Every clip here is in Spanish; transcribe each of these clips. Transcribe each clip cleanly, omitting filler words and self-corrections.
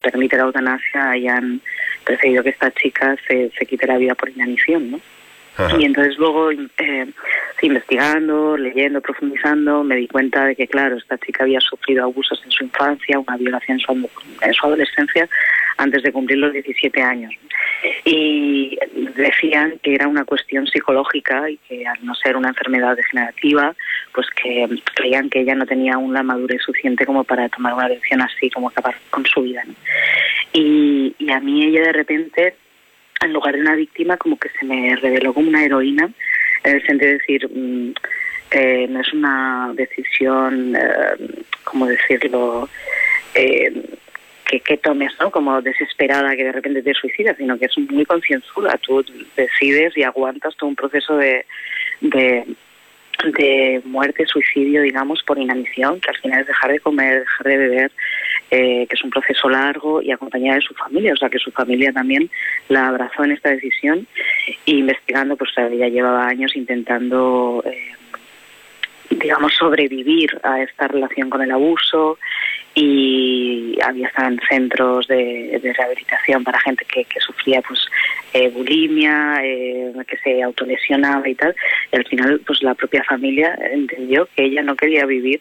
permite la eutanasia hayan preferido que esta chica se quite la vida por inanición, ¿no? Ajá. Y entonces luego, investigando, leyendo, profundizando, me di cuenta de que, claro, esta chica había sufrido abusos en su infancia, una violación en su adolescencia, antes de cumplir los 17 años. Y decían que era una cuestión psicológica y que al no ser una enfermedad degenerativa, pues que creían que ella no tenía aún la madurez suficiente como para tomar una decisión así, como acabar con su vida, ¿no? Y a mí ella de repente, en lugar de una víctima, como que se me reveló como una heroína, en el sentido de decir, no es una decisión, ¿cómo decirlo?, que tomes, ¿no?, como desesperada, que de repente te suicidas, sino que es muy concienzuda. Tú decides y aguantas todo un proceso de muerte, suicidio, digamos, por inanición, que al final es dejar de comer, dejar de beber, que es un proceso largo, y acompañada de su familia, o sea, que su familia también la abrazó en esta decisión. Y investigando, pues ella llevaba años intentando, digamos, sobrevivir a esta relación con el abuso, y había estado en centros de rehabilitación para gente que sufría pues bulimia, que se autolesionaba y tal, y al final pues la propia familia entendió que ella no quería vivir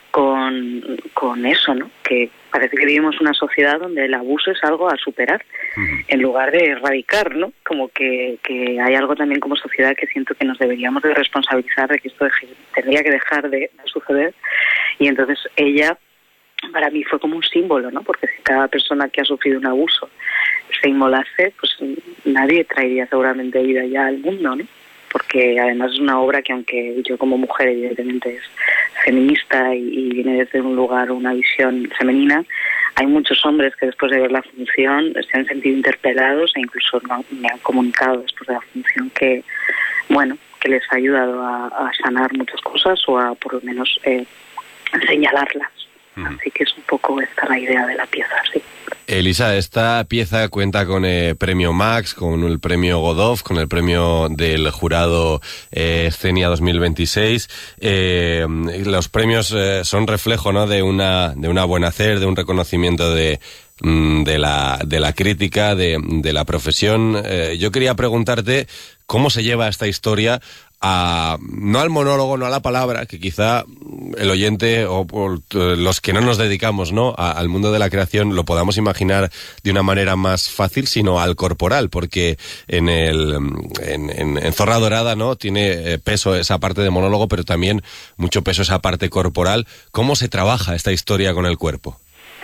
con eso, ¿no? Que parece que vivimos una sociedad donde el abuso es algo a superar, en lugar de erradicar, ¿no? Como que hay algo también como sociedad que siento que nos deberíamos de responsabilizar de que esto tendría que dejar de suceder. Y entonces ella, para mí, fue como un símbolo, ¿no? Porque si cada persona que ha sufrido un abuso se inmolase, pues nadie traería seguramente vida ya al mundo, ¿no? Porque además es una obra que, aunque yo como mujer evidentemente es feminista y viene desde un lugar, una visión femenina, hay muchos hombres que después de ver la función se han sentido interpelados e incluso me han comunicado después de la función que, bueno, que les ha ayudado a sanar muchas cosas o a por lo menos señalarlas. Así que es un poco esta la idea de la pieza, sí. Elisa, esta pieza cuenta con el premio Max, con el premio Godot, con el premio del jurado Escenia 2026. Los premios son reflejo, ¿no?, de una buen hacer, de un reconocimiento de la crítica, de la profesión. Yo quería preguntarte cómo se lleva esta historia no al monólogo, no a la palabra, que quizá el oyente o por los que no nos dedicamos, ¿no?, al mundo de la creación lo podamos imaginar de una manera más fácil, sino al corporal, porque en Zorra Dorada, ¿no?, tiene peso esa parte de monólogo, pero también mucho peso esa parte corporal. ¿Cómo se trabaja esta historia con el cuerpo?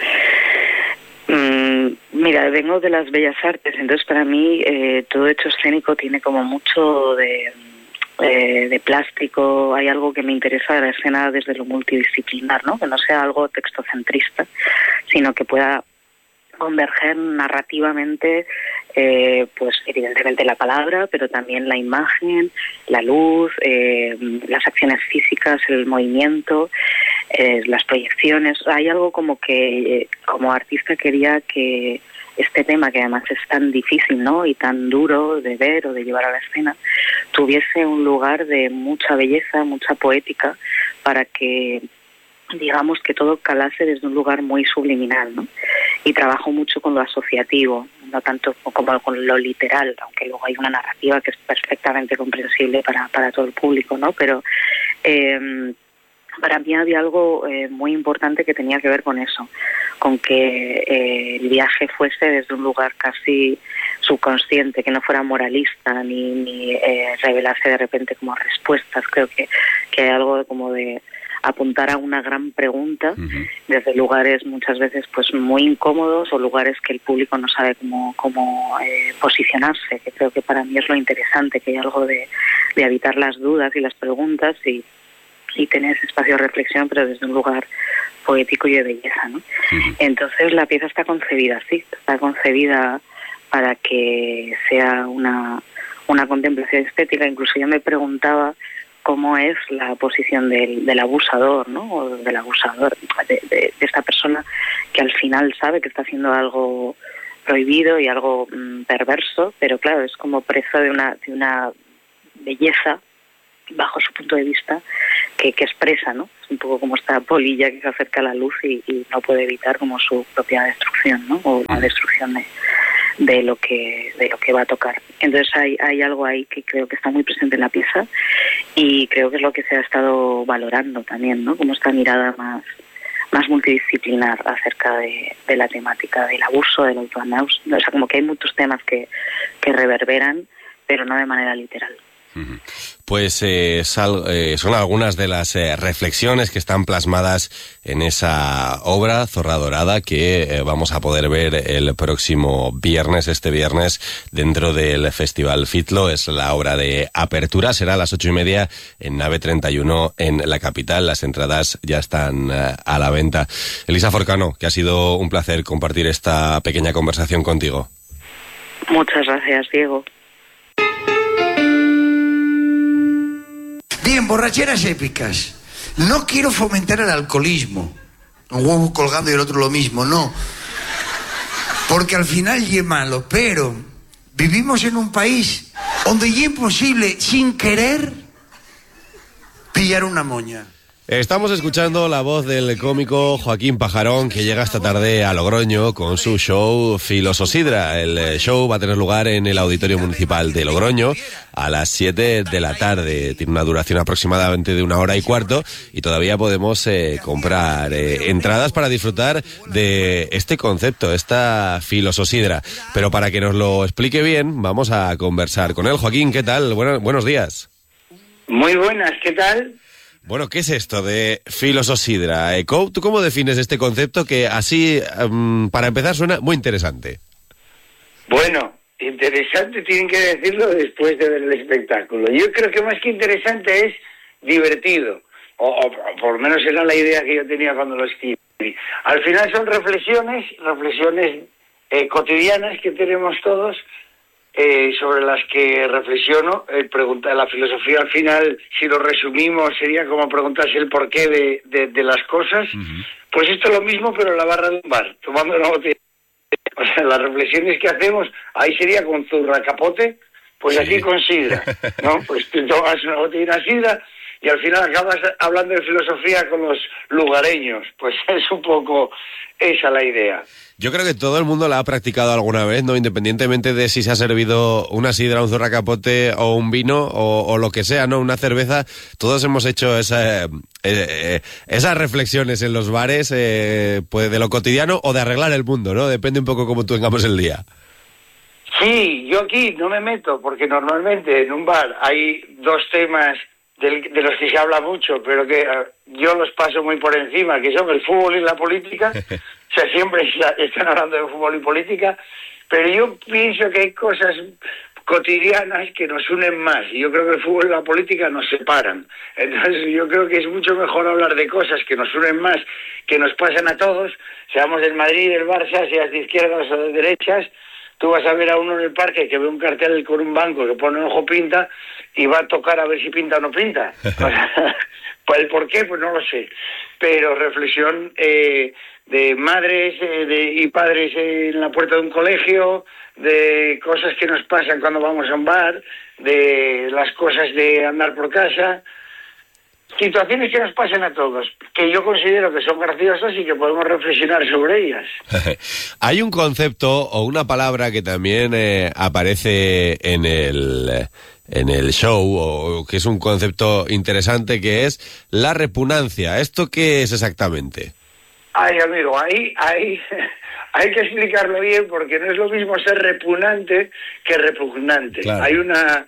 Mira, vengo de las bellas artes, entonces para mí todo hecho escénico tiene como mucho de plástico. Hay algo que me interesa de la escena desde lo multidisciplinar, ¿no? Que no sea algo textocentrista, sino que pueda converger narrativamente, pues evidentemente la palabra, pero también la imagen, la luz, las acciones físicas, el movimiento, las proyecciones. Hay algo como que como artista quería que este tema, que además es tan difícil, ¿no?, y tan duro de ver o de llevar a la escena, tuviese un lugar de mucha belleza, mucha poética, para que, digamos, que todo calase desde un lugar muy subliminal, ¿no? Y trabajo mucho con lo asociativo, no tanto como con lo literal, aunque luego hay una narrativa que es perfectamente comprensible para todo el público, ¿no? Pero para mí había algo muy importante que tenía que ver con eso, con que el viaje fuese desde un lugar casi subconsciente, que no fuera moralista ni revelarse de repente como respuestas. Creo que hay algo como de apuntar a una gran pregunta desde lugares muchas veces pues muy incómodos o lugares que el público no sabe cómo posicionarse, que creo que para mí es lo interesante, que hay algo de evitar las dudas y las preguntas y tener ese espacio de reflexión, pero desde un lugar poético y de belleza, ¿no? Entonces la pieza está concebida así, está concebida para que sea una contemplación estética. Incluso yo me preguntaba cómo es la posición del abusador, ¿no?, o del abusador, de esta persona que al final sabe que está haciendo algo prohibido y algo perverso, pero claro, es como preso de una belleza bajo su punto de vista, que expresa, ¿no? Es un poco como esta polilla que se acerca a la luz y no puede evitar como su propia destrucción, ¿no? O la destrucción de lo que va a tocar. Entonces hay algo ahí que creo que está muy presente en la pieza y creo que es lo que se ha estado valorando también, ¿no? Como esta mirada más multidisciplinar acerca de la temática del abuso, del autoanaus. O sea, como que hay muchos temas que reverberan, pero no de manera literal. Pues son algunas de las reflexiones que están plasmadas en esa obra, Zorra Dorada, que vamos a poder ver el próximo viernes, este viernes, dentro del Festival Fitlo. Es la obra de apertura, será a las 8:30 en Nave 31 en la capital. Las entradas ya están a la venta. Elisa Forcano, que ha sido un placer compartir esta pequeña conversación contigo. Muchas gracias, Diego. Bien, borracheras épicas. No quiero fomentar el alcoholismo. Un huevo colgando y el otro lo mismo, no. Porque al final es malo, pero vivimos en un país donde es imposible, sin querer, pillar una moña. Estamos escuchando la voz del cómico Joaquín Pajarón, que llega esta tarde a Logroño con su show Filososidra. El show va a tener lugar en el Auditorio Municipal de Logroño a las 7 de la tarde. Tiene una duración aproximadamente de 1h15 y todavía podemos comprar entradas para disfrutar de este concepto, esta Filososidra. Pero para que nos lo explique bien, vamos a conversar con él. Joaquín, ¿qué tal? Buenos días. Muy buenas, ¿qué tal? Bueno, ¿qué es esto de Filososidra? ¿Tú cómo defines este concepto que así, para empezar, suena muy interesante? Bueno, interesante tienen que decirlo después de ver el espectáculo. Yo creo que más que interesante es divertido, o por lo menos era la idea que yo tenía cuando lo escribí. Al final son reflexiones cotidianas que tenemos todos, sobre las que reflexiono. La filosofía al final, si lo resumimos, sería como preguntarse el porqué de las cosas. Uh-huh. Pues esto es lo mismo, pero en la barra de un bar, tomando una botella. O sea, las reflexiones que hacemos, ahí sería con zurra capote, pues sí. Aquí con sidra, ¿no? Pues tú tomas una botella de sidra y al final acabas hablando de filosofía con los lugareños. Pues es un poco esa la idea. Yo creo que todo el mundo la ha practicado alguna vez, ¿no? Independientemente de si se ha servido una sidra, un zorra capote o un vino o lo que sea, ¿no? Una cerveza. Todos hemos hecho esas reflexiones en los bares, pues de lo cotidiano o de arreglar el mundo, ¿no? Depende un poco cómo tengamos el día. Sí, yo aquí no me meto porque normalmente en un bar hay dos temas de los que se habla mucho, pero que yo los paso muy por encima, que son el fútbol y la política. O sea, siempre están hablando de fútbol y política, pero yo pienso que hay cosas cotidianas que nos unen más, y yo creo que el fútbol y la política nos separan. Entonces yo creo que es mucho mejor hablar de cosas que nos unen más, que nos pasan a todos, seamos del Madrid, del Barça, seas de izquierdas o de derechas. Tú vas a ver a uno en el parque que ve un cartel con un banco que pone ojo pinta y va a tocar a ver si pinta o no pinta. Pues el por qué, pues no lo sé. Pero reflexión de madres y padres en la puerta de un colegio, de cosas que nos pasan cuando vamos a un bar, de las cosas de andar por casa. Situaciones que nos pasan a todos, que yo considero que son graciosas y que podemos reflexionar sobre ellas. Hay un concepto o una palabra que también aparece en el show, o que es un concepto interesante, que es la repugnancia. ¿Esto qué es exactamente? Ay, amigo, ahí hay que explicarlo bien, porque no es lo mismo ser repugnante que repugnante. Claro. Hay una...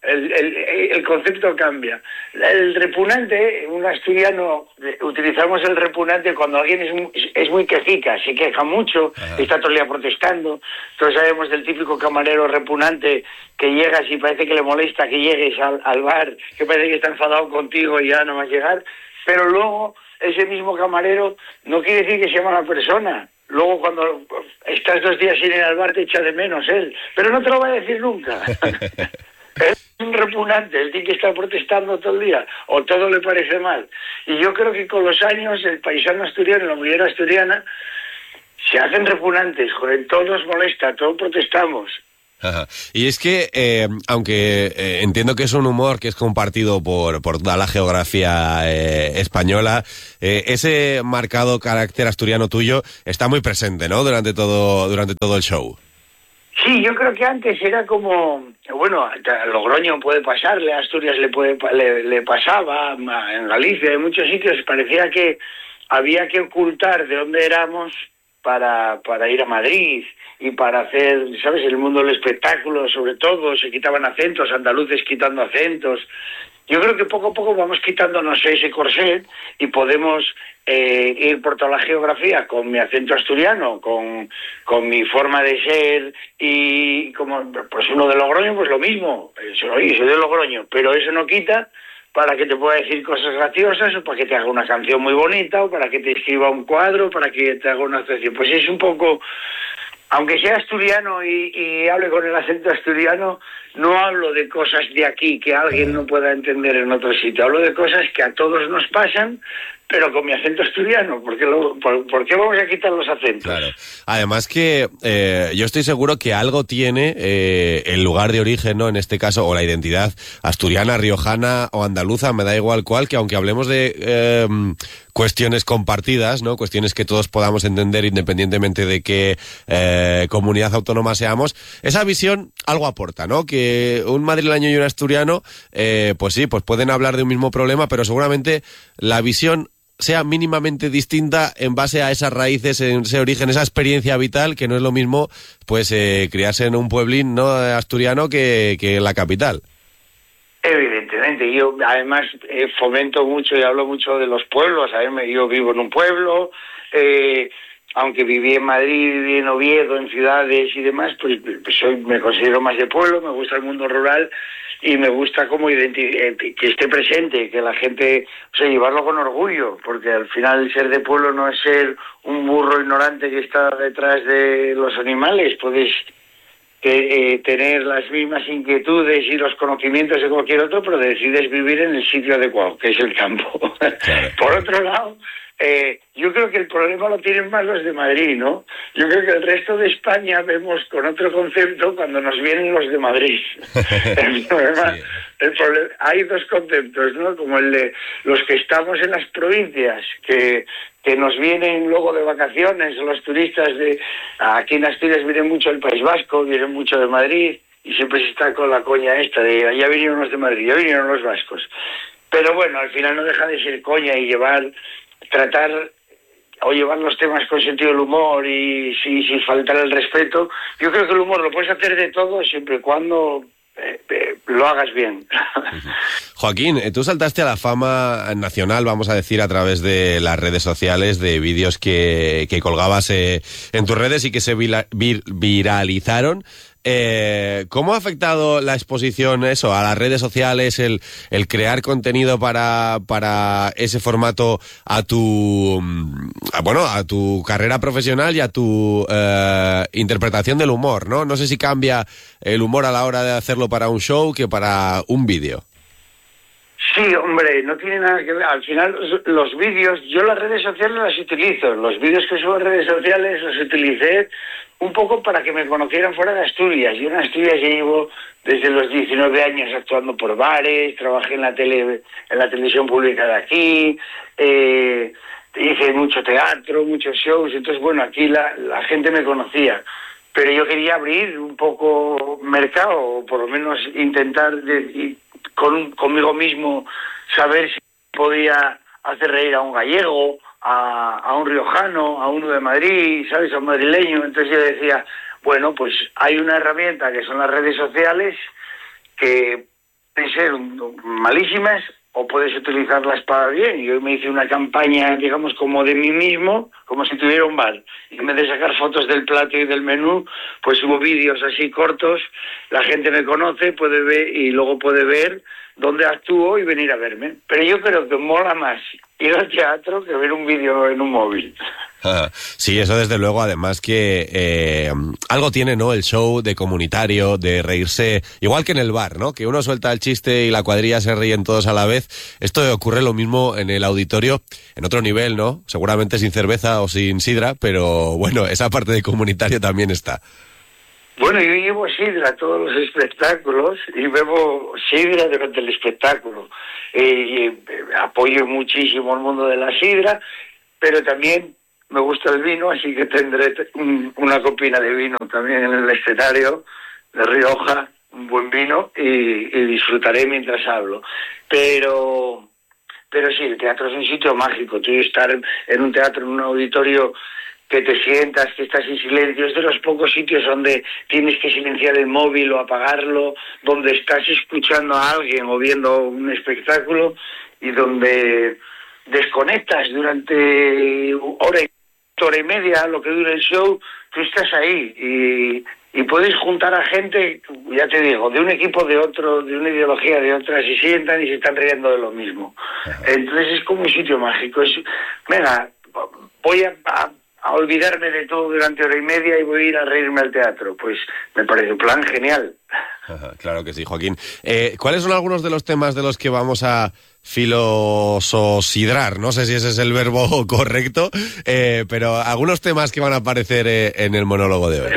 El concepto cambia. El repugnante, un asturiano, utilizamos el repugnante cuando alguien es muy quejica, se queja mucho, está todo el día protestando. Todos sabemos del típico camarero repugnante que llegas y parece que le molesta que llegues al bar, que parece que está enfadado contigo y ya no vas a llegar, pero luego ese mismo camarero no quiere decir que sea mala persona. Luego cuando estás 2 días sin ir al bar te echa de menos él, pero no te lo va a decir nunca. Es un repugnante, el tío que está protestando todo el día, o todo le parece mal. Y yo creo que con los años el paisano asturiano y la mujer asturiana se hacen repugnantes, joder, todo nos molesta, todos protestamos. Ajá. Y es que, aunque entiendo que es un humor que es compartido por toda la geografía española, ese marcado carácter asturiano tuyo está muy presente, ¿no? Durante todo el show. Sí, yo creo que antes era como, bueno, a Logroño puede pasarle, a Asturias le pasaba, en Galicia, en muchos sitios parecía que había que ocultar de dónde éramos para ir a Madrid y para hacer, ¿sabes?, el mundo del espectáculo, sobre todo, se quitaban acentos, andaluces quitando acentos. Yo creo que poco a poco vamos quitándonos ese corset y podemos ir por toda la geografía con mi acento asturiano, con mi forma de ser, y como pues uno de Logroño, pues lo mismo. Oye, soy de Logroño, pero eso no quita para que te pueda decir cosas graciosas, o para que te haga una canción muy bonita, o para que te escriba un cuadro, para que te haga una actuación. Pues es un poco... Aunque sea asturiano y hable con el acento asturiano, no hablo de cosas de aquí que alguien no pueda entender en otro sitio. Hablo de cosas que a todos nos pasan, pero con mi acento asturiano. ¿Por qué vamos a quitar los acentos? Claro. Además que yo estoy seguro que algo tiene el lugar de origen, ¿no? En este caso, o la identidad asturiana, riojana o andaluza, me da igual cuál, que aunque hablemos de cuestiones compartidas, ¿no? Cuestiones que todos podamos entender independientemente de qué comunidad autónoma seamos, esa visión algo aporta, ¿no? Que un madrileño y un asturiano, pues sí, pues pueden hablar de un mismo problema, pero seguramente la visión sea mínimamente distinta en base a esas raíces, en ese origen, esa experiencia vital, que no es lo mismo pues criarse en un pueblín, ¿no?, asturiano que en la capital. Evidentemente, yo además fomento mucho y hablo mucho de los pueblos. Yo vivo en un pueblo, aunque viví en Madrid, viví en Oviedo, en ciudades y demás, pues me considero más de pueblo, me gusta el mundo rural y me gusta como que esté presente, que la gente, o sea, llevarlo con orgullo, porque al final ser de pueblo no es ser un burro ignorante que está detrás de los animales. Puedes tener las mismas inquietudes y los conocimientos de cualquier otro, pero decides vivir en el sitio adecuado, que es el campo. Claro. Por otro lado, yo creo que el problema lo tienen más los de Madrid, ¿no? Yo creo que el resto de España vemos con otro concepto cuando nos vienen los de Madrid. El problema, hay dos conceptos, ¿no? Como el de los que estamos en las provincias, que nos vienen luego de vacaciones, o los turistas aquí en Asturias vienen mucho del País Vasco, vienen mucho de Madrid, y siempre se está con la coña esta de ya vinieron los de Madrid, ya vinieron los vascos. Pero bueno, al final no deja de ser coña y tratar o llevar los temas con sentido del humor y sin faltar el respeto. Yo creo que el humor lo puedes hacer de todo siempre y cuando lo hagas bien. Joaquín, tú saltaste a la fama nacional, vamos a decir, a través de las redes sociales, de vídeos que colgabas en tus redes y que se viralizaron. ¿Cómo ha afectado la exposición eso a las redes sociales, el crear contenido para ese formato a tu carrera profesional y a tu interpretación del humor, ¿no? No sé si cambia el humor a la hora de hacerlo para un show que para un vídeo. Sí, hombre, no tiene nada que ver. Al final, los vídeos, yo las redes sociales las utilizo. Los vídeos que subo en redes sociales los utilicé un poco para que me conocieran fuera de Asturias. Yo en Asturias ya llevo desde los 19 años actuando por bares, trabajé en la televisión pública de aquí, hice mucho teatro, muchos shows. Entonces, bueno, aquí la gente me conocía. Pero yo quería abrir un poco mercado, o por lo menos intentar conmigo mismo saber si podía hacer reír a un gallego, a un riojano, a uno de Madrid, ¿sabes?, a un madrileño. Entonces yo decía, bueno, pues hay una herramienta que son las redes sociales que pueden ser malísimas o puedes utilizarlas para bien. Yo me hice una campaña, digamos, como de mí mismo, como si tuviera un bar. Y en vez de sacar fotos del plato y del menú, pues subo vídeos así cortos, la gente me conoce, puede ver y luego puede ver dónde actúo y venir a verme. Pero yo creo que mola más ir al teatro que ver un vídeo en un móvil. Sí, eso desde luego, además que algo tiene, ¿no?, el show de comunitario, de reírse, igual que en el bar, ¿no?, que uno suelta el chiste y la cuadrilla se ríen todos a la vez. Esto ocurre lo mismo en el auditorio, en otro nivel, ¿no?, seguramente sin cerveza o sin sidra, pero bueno, esa parte de comunitario también está. Bueno, yo llevo sidra a todos los espectáculos y bebo sidra durante el espectáculo. Apoyo muchísimo el mundo de la sidra, pero también me gusta el vino, así que tendré una copina de vino también en el escenario de Rioja, un buen vino, y disfrutaré mientras hablo. Pero sí, el teatro es un sitio mágico. Tú estar en un teatro, en un auditorio, que te sientas, que estás en silencio, es de los pocos sitios donde tienes que silenciar el móvil o apagarlo, donde estás escuchando a alguien o viendo un espectáculo y donde desconectas durante hora y media, lo que dure el show, tú estás ahí y puedes juntar a gente, ya te digo, de un equipo, de otro, de una ideología, de otra, se sientan y se están riendo de lo mismo. Entonces es como un sitio mágico. Venga, voy a olvidarme de todo durante hora y media y voy a ir a reírme al teatro. Pues me parece un plan genial. Claro que sí, Joaquín. ¿Cuáles son algunos de los temas de los que vamos a filososidrar? No sé si ese es el verbo correcto, pero algunos temas que van a aparecer en el monólogo de hoy.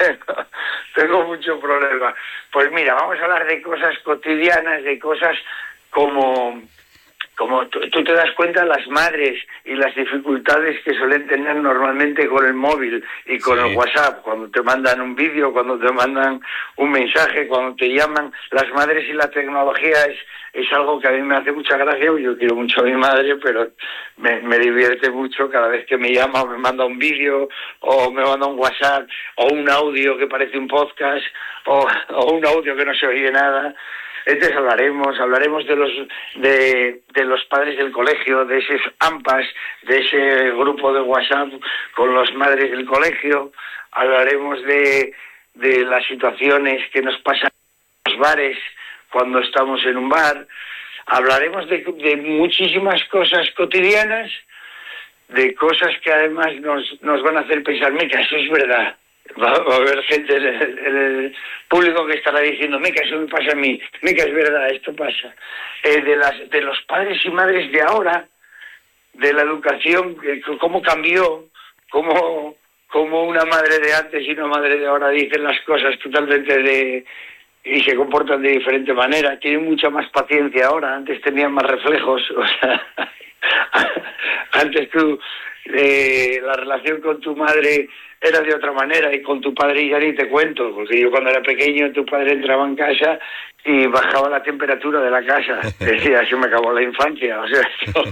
Tengo mucho problema. Pues mira, vamos a hablar de cosas cotidianas, de cosas como tú te das cuenta, las madres y las dificultades que suelen tener normalmente con el móvil y con el WhatsApp, cuando te mandan un vídeo, cuando te mandan un mensaje, cuando te llaman. Las madres y la tecnología es algo que a mí me hace mucha gracia. Yo quiero mucho a mi madre, pero me divierte mucho cada vez que me llama o me manda un vídeo o me manda un WhatsApp o un audio que parece un podcast o un audio que no se oye nada. Entonces hablaremos de los padres del colegio, de esos AMPAs, de ese grupo de WhatsApp con los madres del colegio. Hablaremos de las situaciones que nos pasan en los bares cuando estamos en un bar. Hablaremos de muchísimas cosas cotidianas, de cosas que además nos van a hacer pensar, mira, eso es verdad. Va a haber gente en el público que estará diciendo, meca, eso me pasa a mí, meca, es verdad, esto pasa. De los padres y madres de ahora, de la educación, cómo cambió, cómo una madre de antes y una madre de ahora dicen las cosas totalmente y se comportan de diferente manera. Tienen mucha más paciencia ahora, antes tenían más reflejos. O sea, antes tú, la relación con tu madre era de otra manera, y con tu padre ya ni te cuento, porque yo cuando era pequeño tu padre entraba en casa y bajaba la temperatura de la casa. Decía, así me acabó la infancia. O sea,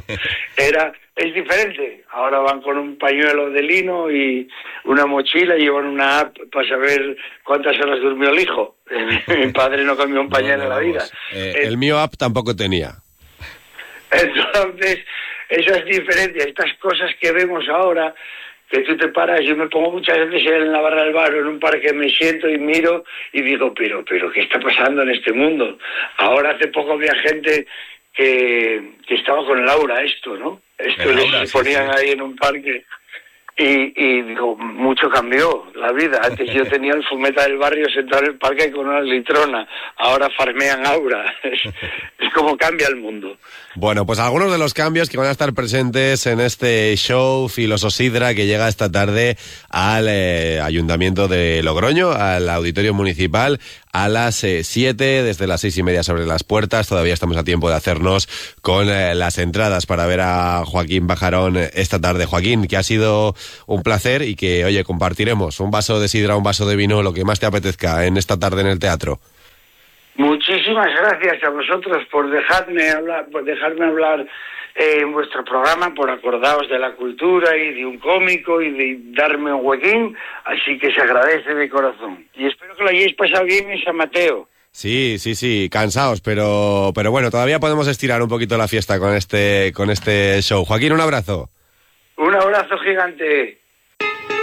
es diferente. Ahora van con un pañuelo de lino y una mochila y llevan una app para saber cuántas horas durmió el hijo. Mi padre no cambió un pañal en la vida. El mío app tampoco tenía. Entonces, esas diferencias, estas cosas que vemos ahora, que tú te paras, yo me pongo muchas veces en la barra del bar o en un parque, me siento y miro y digo, pero ¿qué está pasando en este mundo? Ahora hace poco había gente que estaba con Laura, ¿no? Les ponían ahí en un parque y digo, mucho cambió la vida. Antes yo tenía el fumeta del barrio sentado en el parque con una litrona, ahora farmean Aura. Es como cambia el mundo. Bueno, pues algunos de los cambios que van a estar presentes en este show Filososidra que llega esta tarde al Ayuntamiento de Logroño, al Auditorio Municipal, a las 7, desde las 6:30 sobre las puertas. Todavía estamos a tiempo de hacernos con las entradas para ver a Joaquín Bajarón esta tarde. Joaquín, que ha sido un placer y que, oye, compartiremos un vaso de sidra, un vaso de vino, lo que más te apetezca en esta tarde en el teatro. Muchísimas gracias a vosotros por dejarme hablar en vuestro programa, por acordaros de la cultura y de un cómico y de darme un huequín, así que se agradece de corazón. Y espero que lo hayáis pasado bien en San Mateo. Sí, cansados, pero bueno, todavía podemos estirar un poquito la fiesta con este show. Joaquín, un abrazo. Un abrazo gigante.